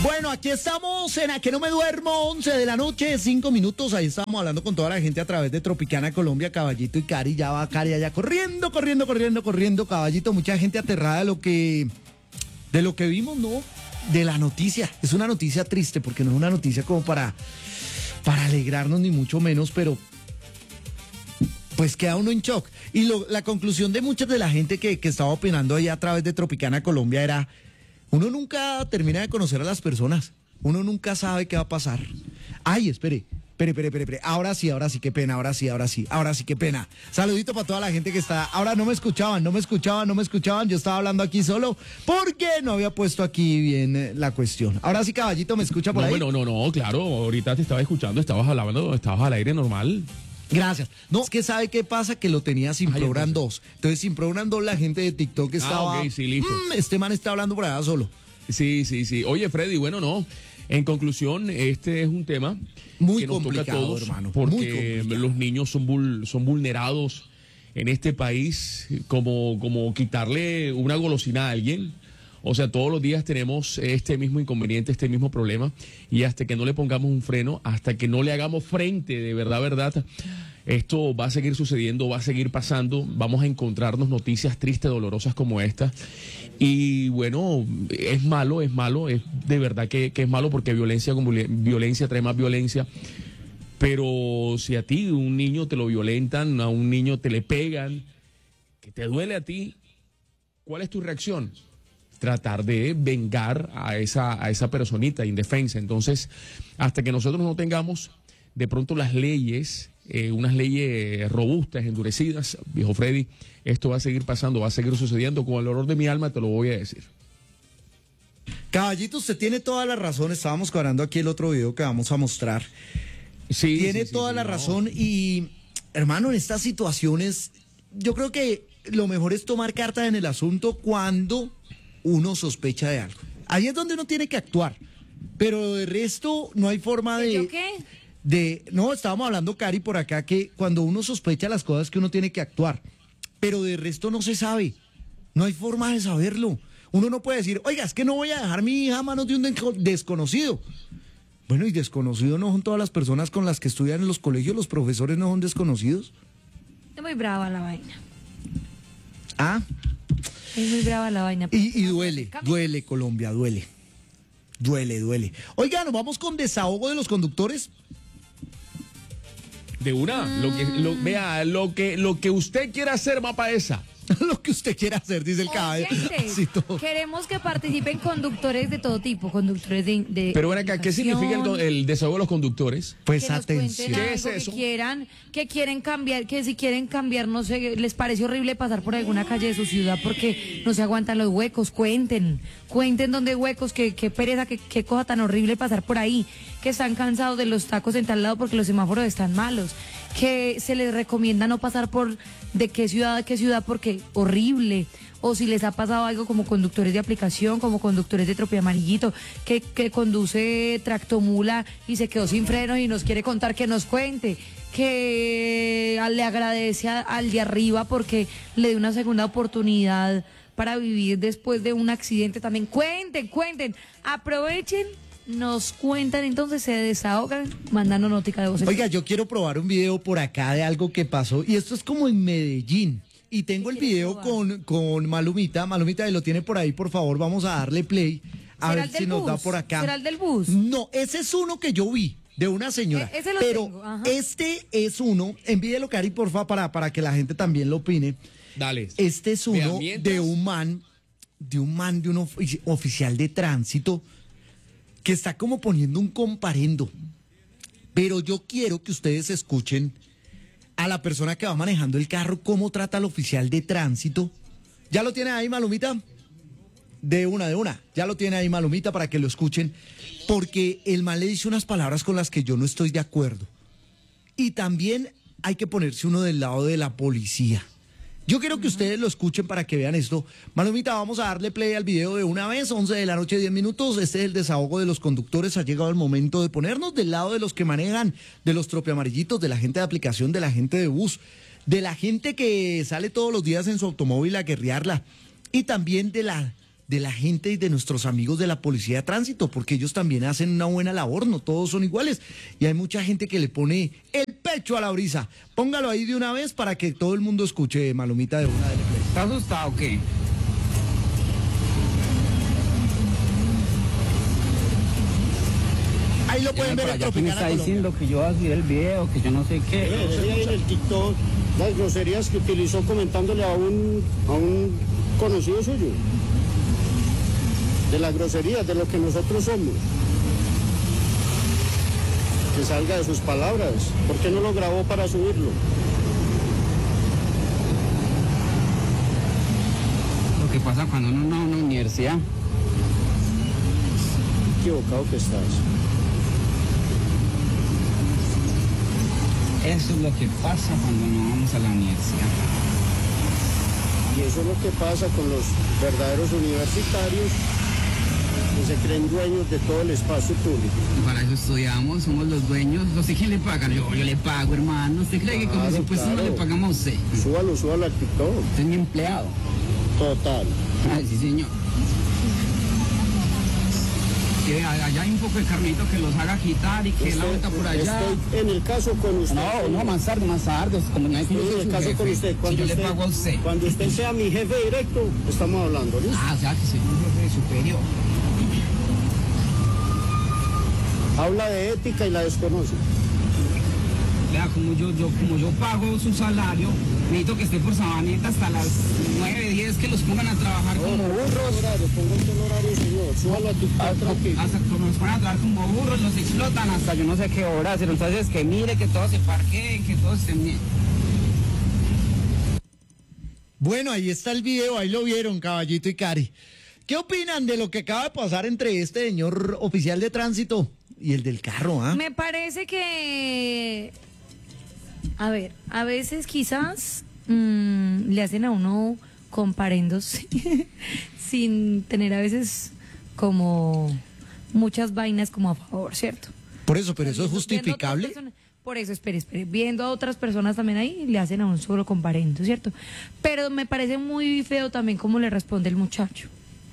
Bueno, aquí estamos en A Que No Me Duermo, 11 de la noche, 5 minutos. Ahí estamos hablando con toda la gente a través de Tropicana Colombia. Caballito y Cari, ya va Cari allá corriendo. Caballito, mucha gente aterrada de lo que vimos, ¿no? De la noticia. Es una noticia triste porque no es una noticia como para alegrarnos ni mucho menos, pero pues queda uno en shock. Y la conclusión de mucha de la gente que estaba opinando ahí a través de Tropicana Colombia era: uno nunca termina de conocer a las personas. Uno nunca sabe qué va a pasar. Ay, espere. Ahora sí, qué pena, ahora sí, qué pena. Saludito para toda la gente que está. Ahora no me escuchaban. Yo estaba hablando aquí solo porque no había puesto aquí bien la cuestión. Ahora sí, caballito, ¿me escucha por ahí? No, claro, ahorita te estaba escuchando, estabas hablando, estabas al aire normal. Gracias. No, es que ¿sabe qué pasa? Que lo tenía sin Program 2. Entonces, sin Program 2, la gente de TikTok estaba... ok, sí, listo. Este man está hablando por allá solo. Sí. Oye, Freddy, bueno, no. En conclusión, este es un tema muy que nos complicado, toca a todos, hermano. porque los niños son vulnerados en este país, como quitarle una golosina a alguien. O sea, todos los días tenemos este mismo inconveniente, este mismo problema, y hasta que no le pongamos un freno, hasta que no le hagamos frente de verdad, esto va a seguir sucediendo, va a seguir pasando, vamos a encontrarnos noticias tristes, dolorosas como esta. Y bueno, es malo, es de verdad que es malo, porque violencia con violencia trae más violencia. Pero si a ti un niño te lo violentan, a un niño te le pegan, que te duele a ti, ¿cuál es tu reacción? Tratar de vengar a esa personita indefensa. Entonces, hasta que nosotros no tengamos de pronto las leyes, unas leyes robustas, endurecidas, viejo Freddy, esto va a seguir pasando, va a seguir sucediendo. Con el dolor de mi alma te lo voy a decir. Caballito, usted tiene toda la razón. Estábamos cuadrando aquí el otro video que vamos a mostrar. Sí, tiene toda la razón. Y, hermano, en estas situaciones, yo creo que lo mejor es tomar cartas en el asunto cuando uno sospecha de algo. Ahí es donde uno tiene que actuar. Pero de resto no hay forma de... ¿Yo qué? No, estábamos hablando, Cari, por acá, que cuando uno sospecha las cosas que uno tiene que actuar. Pero de resto no se sabe. No hay forma de saberlo. Uno no puede decir, oiga, es que no voy a dejar mi hija a manos de un desconocido. Bueno, y desconocido no son todas las personas con las que estudian en los colegios, los profesores no son desconocidos. Es muy brava la vaina. Ah. Es muy brava la vaina. Y duele, Colombia, duele. Oiga, nos vamos con desahogo de los conductores. De una, vea, lo que usted quiera hacer va para esa. Lo que usted quiera hacer, dice el caballo. Queremos que participen conductores de todo tipo, conductores de Pero ven acá, ¿qué significa el desahogo de los conductores? Pues que atención. Nos ¿Qué es eso? Que quieren cambiar, que si quieren cambiar, no sé, les parece horrible pasar por alguna calle de su ciudad porque no se aguantan los huecos. Cuenten dónde hay huecos, qué pereza, qué cosa tan horrible pasar por ahí, que están cansados de los tacos en tal lado porque los semáforos están malos, que se les recomienda no pasar por de qué ciudad a qué ciudad porque horrible, o si les ha pasado algo como conductores de aplicación, como conductores de Tropi Amarillito, que conduce tractomula y se quedó sin freno y nos quiere contar, que nos cuente, que le agradece al de arriba porque le dio una segunda oportunidad para vivir después de un accidente también. Cuenten, aprovechen. Nos cuentan, entonces se desahogan mandando notica de voz. Oiga, yo quiero probar un video por acá de algo que pasó, y esto es como en Medellín, y tengo el video con Malumita, y lo tiene por ahí, por favor, vamos a darle play, a ver si nos da por acá. ¿Será el del bus? No, ese es uno que yo vi, de una señora, ese lo pero tengo, ajá. Este es uno, envíelo, Cari, porfa, para que la gente también lo opine. Dale. Este es uno Vea, de un oficial de tránsito, que está como poniendo un comparendo. Pero yo quiero que ustedes escuchen a la persona que va manejando el carro, cómo trata al oficial de tránsito. ¿Ya lo tiene ahí, Malumita? De una. Ya lo tiene ahí, Malumita, para que lo escuchen. Porque el man le dice unas palabras con las que yo no estoy de acuerdo. Y también hay que ponerse uno del lado de la policía. Yo quiero que ustedes lo escuchen para que vean esto. Malumita, vamos a darle play al video de una vez, 11 de la noche, 10 minutos. Este es el desahogo de los conductores. Ha llegado el momento de ponernos del lado de los que manejan, de los tropiamarillitos, de la gente de aplicación, de la gente de bus, de la gente que sale todos los días en su automóvil a guerrearla, y también de la de la gente y de nuestros amigos de la policía de tránsito, porque ellos también hacen una buena labor, no todos son iguales. Y hay mucha gente que le pone el pecho a la brisa. Póngalo ahí de una vez para que todo el mundo escuche, Malumita, de una del play. ¿Estás asustado o qué? Ahí lo pueden ver en ¿Quién Tropicana está Colombia. diciendo que yo voy a subir el video, que yo no sé qué? Ahí en el TikTok, las groserías que utilizó comentándole a un conocido suyo. De las groserías, de lo que nosotros somos. Que salga de sus palabras. ¿Por qué no lo grabó para subirlo? Lo que pasa cuando uno va a una universidad. Equivocado que estás. Eso es lo que pasa cuando no vamos a la universidad. Y eso es lo que pasa con los verdaderos universitarios que se creen dueños de todo el espacio público. Y para eso estudiamos, somos los dueños. ¿No sé quién le paga? Yo le pago, hermano. ¿Usted cree que con Claro, eso pues no claro. le pagamos a usted? Súbalo al TikTok. Usted es mi empleado. Total. Ay, sí, señor. Que allá hay un poco de carnito que los haga quitar y que la vuelta por allá. Estoy en el caso con usted. No, más tarde. Como no hay que yo Estoy soy en el su caso jefe. con usted. Si yo le pago a usted. Cuando usted sea mi jefe directo, estamos hablando, ¿listo? O sea, que soy un jefe superior. Habla de ética y la desconoce. Vea, como yo pago su salario, necesito que esté por Sabaneta hasta las 9, 10, que los pongan a trabajar como burros. Pongo un horario, señor. Súbalo a TikTok tranquilo. Hasta que nos ponen a trabajar como burros, los explotan hasta yo no sé qué horas. Entonces, que mire, que todos se parqueen, que todos estén bien. Bueno, ahí está el video, ahí lo vieron, Caballito y Cari. ¿Qué opinan de lo que acaba de pasar entre este señor oficial de tránsito y el del carro, ah? Me parece que, a ver, a veces quizás le hacen a uno comparendos sin tener a veces como muchas vainas como a favor, ¿cierto? Por eso, pero eso es Viendo otras justificable. personas- Por eso, espere. Viendo a otras personas también ahí, le hacen a un solo comparendo, ¿cierto? Pero me parece muy feo también cómo le responde el muchacho.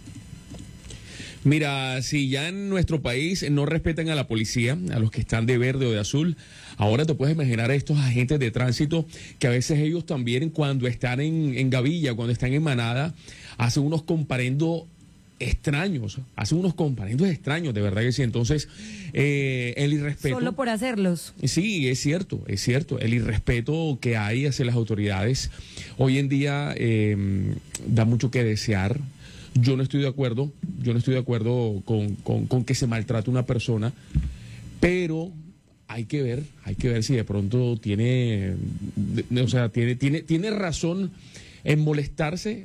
Mira, si ya en nuestro país no respetan a la policía, a los que están de verde o de azul, ahora te puedes imaginar a estos agentes de tránsito que a veces ellos también cuando están en gavilla, cuando están en manada, hacen unos comparendos extraños, de verdad que sí. Entonces, el irrespeto... Solo por hacerlos. Sí, es cierto, el irrespeto que hay hacia las autoridades hoy en día da mucho que desear. Yo no estoy de acuerdo con que se maltrate una persona, pero hay que ver si de pronto tiene razón en molestarse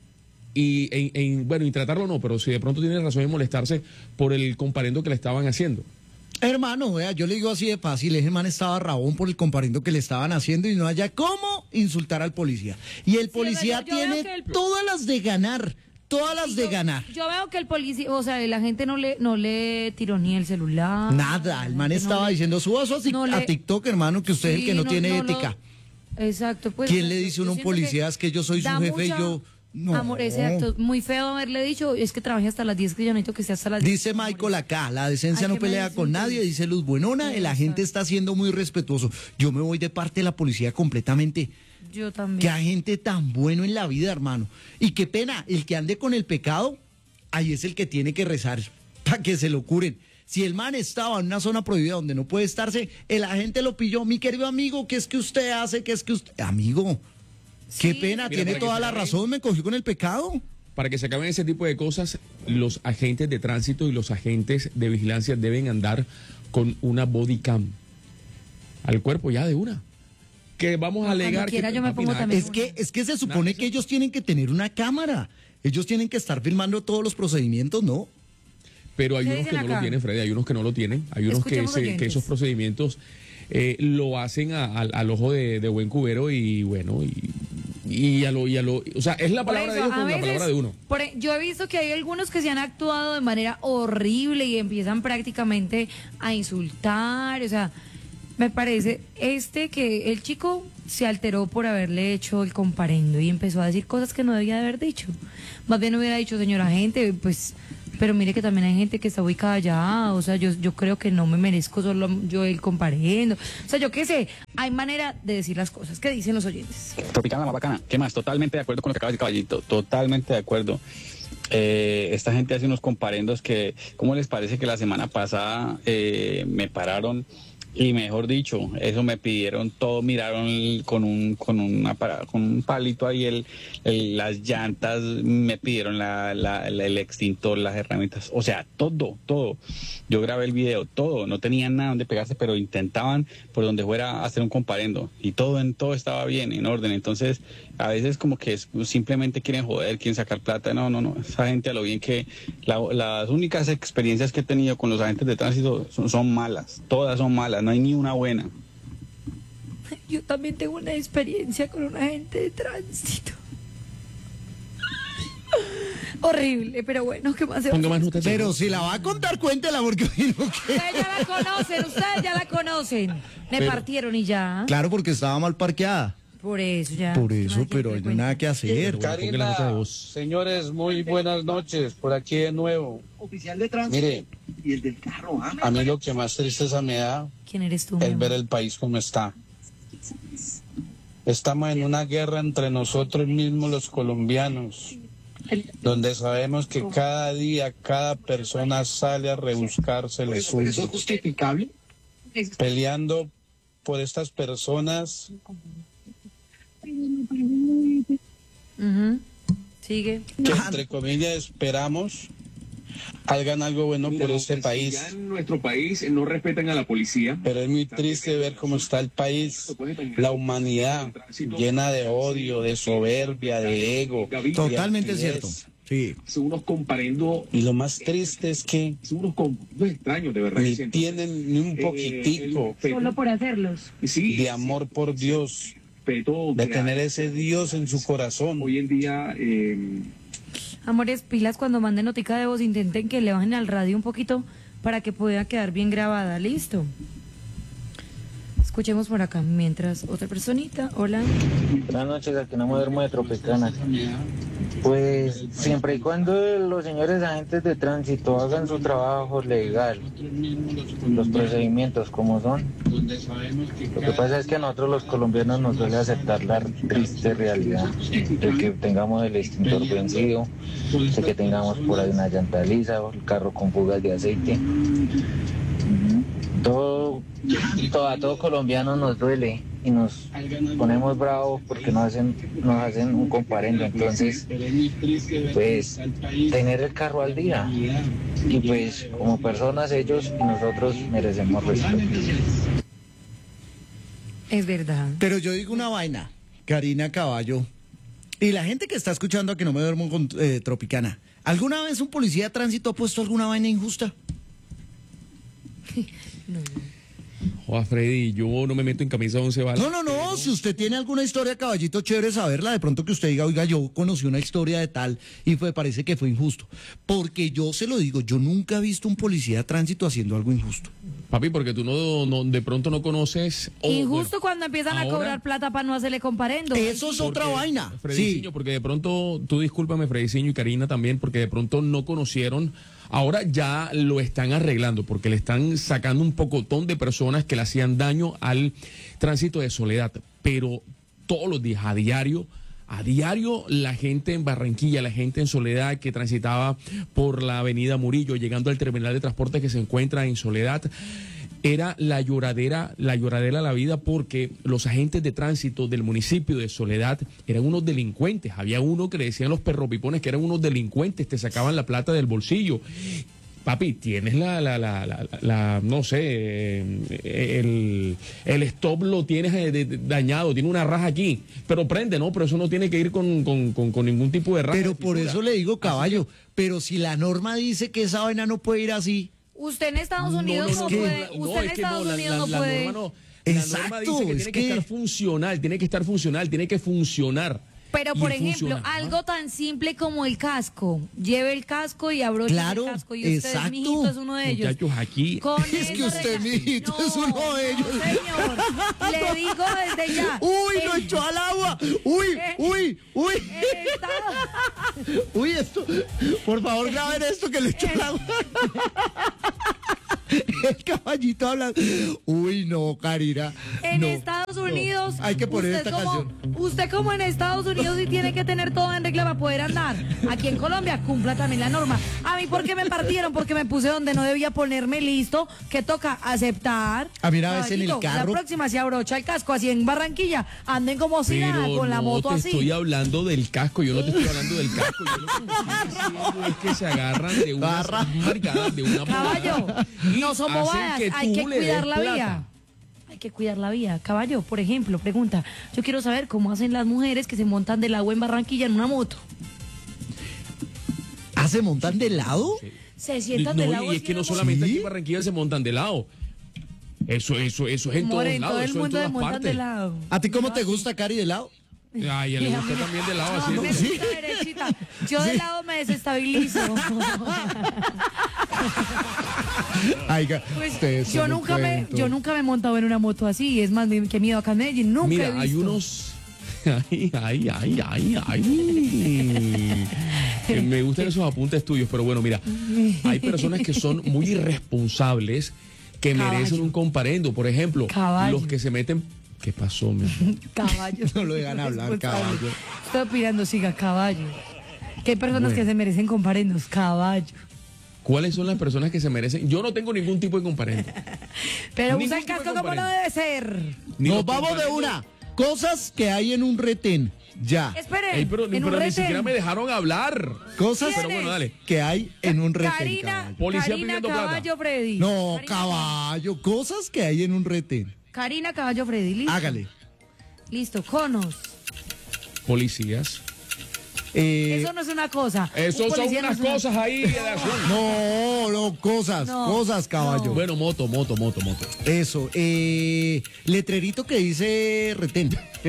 y tratarlo no, pero si de pronto tiene razón en molestarse por el comparendo que le estaban haciendo. Hermano, vea, yo le digo así de fácil, ese man estaba rabón por el comparendo que le estaban haciendo y no haya cómo insultar al policía. Y el policía yo veo tiene que el- todas las de ganar, Yo veo que el policía, o sea, la gente no le tiró ni el celular. Nada, el man no estaba le- diciendo, suba eso no a le- TikTok, hermano, que usted es el Sí, que no tiene lo- ética. Exacto, pues. ¿Quién le dice a yo un siento policía es que yo soy su da jefe y mucha yo... No. Amor, exacto, muy feo haberle dicho, es que trabajé hasta las 10, que yo necesito que esté hasta las 10. Dice Michael acá, la decencia Ay, no ¿qué me pelea dicen? con nadie, dice Luz Buenona, el agente está siendo muy respetuoso. Yo me voy de parte de la policía completamente. Yo también. Qué agente tan bueno en la vida, hermano. Y qué pena, el que ande con el pecado, ahí es el que tiene que rezar para que se lo curen. Si el man estaba en una zona prohibida donde no puede estarse, el agente lo pilló. Mi querido amigo, ¿qué es que usted hace? ¿Qué es que usted...? Amigo, qué Sí. pena, Mira, tiene para que toda se la acabe. razón, me cogió con el pecado. Para que se acaben ese tipo de cosas, los agentes de tránsito y los agentes de vigilancia deben andar con una body cam al cuerpo ya de una. Que vamos a Cuando alegar quiera que yo me papi, pongo nada también. Es que se supone que ellos tienen que tener una cámara. Ellos tienen que estar filmando todos los procedimientos, ¿no? Pero hay ¿Qué unos que dicen no lo acá? tienen, Freddy, hay unos que no lo tienen, hay unos que, Escuchemos oyentes. que esos procedimientos lo hacen al ojo de buen cubero y bueno, o sea, es la Por palabra de eso, ellos a con la veces, palabra de uno. yo he visto que hay algunos que se han actuado de manera horrible y empiezan prácticamente a insultar, o sea, Me parece que el chico se alteró por haberle hecho el comparendo y empezó a decir cosas que no debía de haber dicho. Más bien hubiera dicho, señora gente, pues, pero mire que también hay gente que está ubicada allá, o sea, yo creo que no me merezco solo yo el comparendo. O sea, yo qué sé, hay manera de decir las cosas. ¿Qué dicen los oyentes? Tropicana, la bacana. ¿Qué más? Totalmente de acuerdo con lo que acaba de decir Caballito, totalmente de acuerdo. Esta gente hace unos comparendos que, ¿cómo les parece que la semana pasada me pararon? Y mejor dicho, eso me pidieron todo, miraron con un palito ahí las llantas, me pidieron el extintor, las herramientas, o sea, todo. Yo grabé el video, todo, no tenían nada donde pegarse, pero intentaban por donde fuera hacer un comparendo y todo estaba bien, en orden. Entonces, a veces como que simplemente quieren joder, quieren sacar plata. No, esa gente a lo bien que las únicas experiencias que he tenido con los agentes de tránsito son malas, todas son malas, no hay ni una buena. Yo también tengo una experiencia con un agente de tránsito. Horrible, pero bueno, ¿qué más se va a Ponga más hacer? notas. Pero si la va a contar, cuéntela, porque hoy no que... Ustedes ya la conocen. Me partieron y ya. Claro, porque estaba mal parqueada. Por eso ya. Por eso, Imagínate, pero hay cuenta. nada que hacer. Ponga la nota de voz. Señores, muy buenas noches, por aquí de nuevo. Oficial de tránsito. Mire, Y el del carro, ¿ah? a mí lo que más tristeza me da ¿Quién eres tú, mi es amor? ver el país como está. Estamos en una guerra entre nosotros mismos los colombianos, donde sabemos que cada día, cada persona sale a rebuscarse el ¿Eso es suyo, justificable? peleando por estas personas. Ujú. Sigue. Que entre comillas esperamos hagan algo bueno por este país. Ya en nuestro país no respetan a la policía. Pero es muy triste ver cómo está el país, la humanidad llena de odio, de soberbia, de ego. Totalmente de cierto. altivez. Sí. Son unos comparendo, Y lo más triste es que son unos extraños, de verdad. ni tienen ni un poquitico Solo por hacerlos. Sí, de amor por Dios, respeto de que tener hay. ese Dios en su corazón. Hoy en día, Amores, pilas, cuando manden notica de voz, intenten que le bajen al radio un poquito para que pueda quedar bien grabada. Listo. Escuchemos por acá mientras otra personita. Hola. Buenas noches, aquí no me duermo de Tropicana. Pues siempre y cuando los señores agentes de tránsito hagan su trabajo legal, los procedimientos como son. Lo que pasa es que a nosotros los colombianos nos duele aceptar la triste realidad de que tengamos el extintor vencido, de que tengamos por ahí una llanta lisa, el carro con fugas de aceite. A todo colombiano nos duele y nos ponemos bravos porque nos hacen un comparendo. Entonces, pues, tener el carro al día. Y pues, como personas, ellos y nosotros merecemos respeto. Es verdad. Pero yo digo una vaina, Karina Caballo, y la gente que está escuchando a que no me duermo con Tropicana. ¿Alguna vez un policía de tránsito ha puesto alguna vaina injusta? No. Joder, Freddy, yo no me meto en camisa de 11 balas. No, si usted tiene alguna historia, Caballito, chévere saberla, de pronto que usted diga, oiga, yo conocí una historia de tal y parece que fue injusto. Porque yo se lo digo, yo nunca he visto un policía de tránsito haciendo algo injusto. Papi, porque tú no de pronto no conoces... Injusto cuando empiezan a ahora- cobrar plata para no hacerle comparendo. Eso es otra vaina. Frediciño, porque de pronto, tú discúlpame, Frediciño y Karina también, porque de pronto no conocieron, ahora ya lo están arreglando, porque le están sacando un pocotón de personas que le hacían daño al tránsito de Soledad, pero todos los días, a diario, la gente en Barranquilla, la gente en Soledad que transitaba por la avenida Murillo, llegando al terminal de transporte que se encuentra en Soledad, era la lloradera a la vida, porque los agentes de tránsito del municipio de Soledad eran unos delincuentes. Había uno que le decían los perropipones que eran unos delincuentes, te sacaban la plata del bolsillo. Papi, tienes no sé, el stop lo tienes dañado, tiene una raja aquí, pero prende, ¿no? Pero eso no tiene que ir con ningún tipo de raja. Pero de por fisura. eso le digo, Caballo, pero si la norma dice que esa vaina no puede ir así. Usted en Estados Unidos no, puede. Usted en Estados Unidos no puede. La norma Exacto, dice que es tiene que estar funcional, tiene que funcionar. Pero, y por él ejemplo, funciona. algo tan simple como el casco. Lleve el casco y abroche Claro, el casco. Y usted, exacto. mijito, es uno de ellos. Muchachos, aquí Con Es que eso usted, mijito, es uno de ellos. No, señor. Le digo desde ya. Uy, lo echó al agua. Uy, uy, uy. Uy, esto. Por favor, graben esto que le echó al agua. El caballito habla. Uy, no, Karina. En no, Estados no. Unidos, Hay que poner esta canción. Usted como en Estados Unidos sí tiene que tener todo en regla para poder andar. Aquí en Colombia cumpla también la norma. A mí, ¿por qué me partieron? Porque me puse donde no debía ponerme, listo. Que toca aceptar. A mí una vez en el Caballito, carro. La próxima se abrocha el casco, así en Barranquilla. Anden como si nada, Pero con la no moto te así. estoy hablando del casco, yo no te estoy hablando del casco. Yo lo que estoy diciendo es que se agarran de unas marcadas, de una Caballo, y no son hacen bobadas, que hay tú que le des cuidar la plata. vía. Hay que cuidar la vía. Caballo, por ejemplo, pregunta, yo quiero saber cómo hacen las mujeres que se montan del agua en Barranquilla en una moto. ¿Ah, se montan de lado? Se sientan del agua. No, y es así que en no la moto. solamente ¿Sí? aquí en Barranquilla se montan de lado. Eso es en More, todos en lados, todo el eso en mundo se todas montan partes. de lado. ¿A ti cómo te gusta, Cari, de lado? Ay, a él le Y a gusta mí- también de lado No, así. me ¿no? gusta derechita. Yo de lado me desestabilizo. Ay, Pues, ustedes yo son un nunca cuento. me he montado en una moto así. Es más, qué miedo acá en Medellín. Nunca he Mira, visto. hay unos. Ay. Que me gustan esos apuntes tuyos, pero bueno, mira, hay personas que son muy irresponsables que Caballo. merecen un comparendo. Por ejemplo, Caballo. los que se meten. ¿Qué pasó, mi amor? Caballo. No lo dejan hablar, Responsable. caballo. Estoy opinando, siga, caballo. Que hay personas Bueno. que se merecen comparendos, caballo. ¿Cuáles son las personas que se merecen? Yo no tengo ningún tipo de comparendo. Pero Ningún usa el tipo de casco como no comparendo. debe ser. Ni Nos los vamos de comparendos. una. Cosas que hay en un retén. Ya. Esperen, Ey, pero en un ni retén. siquiera me dejaron hablar. Cosas Pero bueno, dale. que hay en un retén. Karina, caballo. Policía Karina pidiendo plata. Caballo Freddy. No, Karina- caballo. Cosas que hay en un retén. Karina Caballo Freddy, listo. Hágale. Listo, conos. Policías. Eso no es una cosa. Eso Un son policía no unas es una- cosas ahí de azul. No, cosas. No, Cosas, caballo. no. Bueno, moto. Eso. Letrerito que dice retén.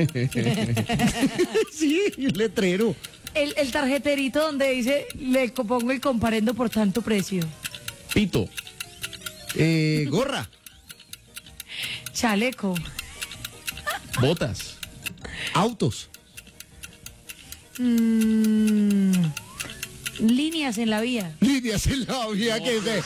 Sí, letrero. El tarjeterito donde dice, le pongo el comparendo por tanto precio. Pito. Gorra. Chaleco. Botas. Autos. Líneas en la vía. Líneas en la vía que dice.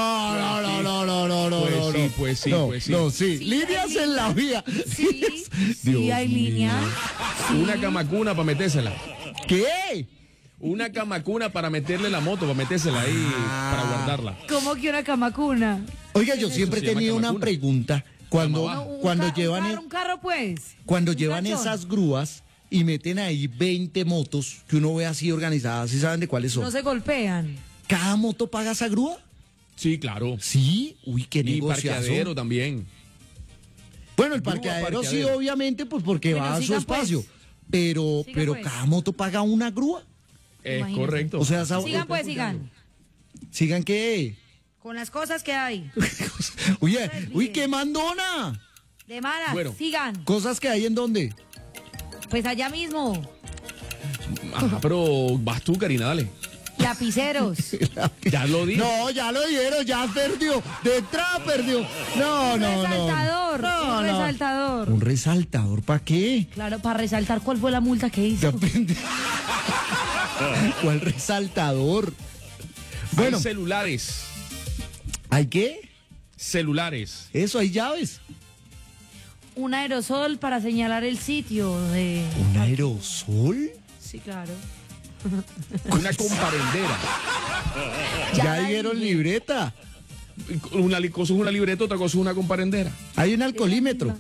No. Pues sí. No, sí. Sí, Líneas hay en la vía. Sí, sí Dios hay mío. líneas. Sí. Una camacuna para metérsela. ¿Qué? Una camacuna para meterle la moto, para metérsela ahí, para guardarla. ¿Cómo que una camacuna? Oiga, yo siempre he se llama tenido una camacuna. pregunta. Cuando, Cama Un cuando ca- llevan, un carro, pues. cuando Un llevan cachón. esas grúas y meten ahí 20 motos que uno ve así organizadas, ¿sí saben de cuáles son? No se golpean. ¿Cada moto paga esa grúa? Sí, claro. Sí. Uy, qué Y negociazo. parqueadero también. Bueno, el Grúa, parqueadero sí, parqueadero. obviamente, pues porque Bueno, va a su sigan, espacio. pues. Pero, Sigan, pero pues. cada moto paga una grúa. Es Imagínese. correcto. O sea, Sigan, pues, sigan. ¿Sigan qué? Con las cosas que hay. Uy, qué mandona. De malas, Bueno. sigan. Cosas que hay en dónde. Pues allá mismo. Ajá, pero vas tú, Karina, dale. Lapiceros. Ya lo dije. No, ya lo dieron, ya perdió. De entrada perdió. No. Resaltador. No, Un no. resaltador. ¿Un resaltador para qué? Claro, para resaltar cuál fue la multa que hizo. Depende. ¿Cuál resaltador? Bueno, Hay celulares. ¿hay qué? Celulares. Eso, hay llaves. Un aerosol para señalar el sitio de... ¿Un aerosol? Sí, claro. Una comparendera. Ya, la dieron dije. libreta. Una cosa es una libreta, otra cosa es una comparendera. Hay un alcoholímetro.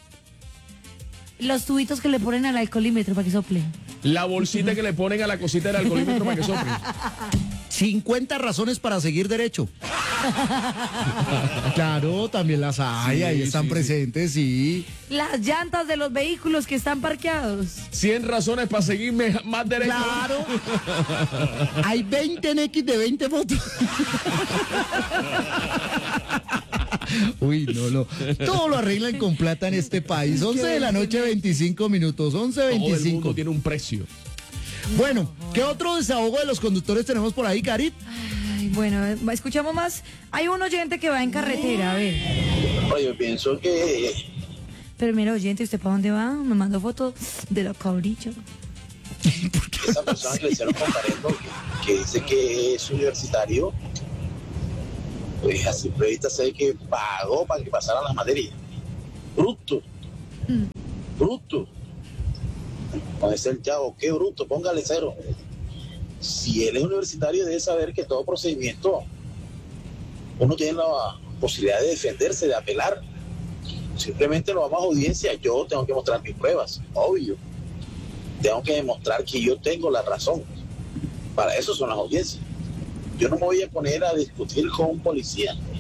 Los tubitos que le ponen al alcoholímetro para que sople. La bolsita que le ponen a la cosita del alcoholímetro para que sople. 50 razones para seguir derecho. Claro, también las hay, Sí, ahí están sí, sí. presentes, sí. Las llantas de los vehículos que están parqueados. 100 razones para seguirme más derecho. Claro. Hay 20 en X de 20 fotos. Uy, no. Todo lo arreglan con plata en este país. 11 de la noche, 25 minutos. 11:25. Todo el mundo tiene un precio. Bueno, ¿qué otro desahogo de los conductores tenemos por ahí, Cari? Ay, bueno, escuchamos más. Hay un oyente que va en carretera, a ver. Oye, yo pienso que... Pero mira, oyente, ¿usted para dónde va? Me mandó foto de la cabrilla. Esa persona que le hicieron comparendo, que dice que es universitario, pues a simple vista se ve que pagó para que pasaran las materias. Bruto. Bruto. Con ese el chavo, qué bruto, póngale 0. Si él es universitario, debe saber que todo procedimiento uno tiene la posibilidad de defenderse, de apelar. Simplemente lo vamos a audiencia, yo tengo que mostrar mis pruebas, obvio. Tengo que demostrar que yo tengo la razón. Para eso son las audiencias. Yo no me voy a poner a discutir con un policía